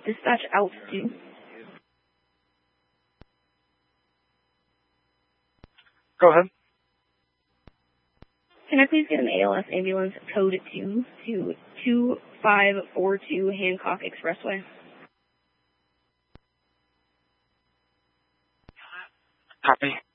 Dispatch altitude. Go ahead. Can I please get an ALS ambulance code 2 to 2542 Hancock Expressway? Copy.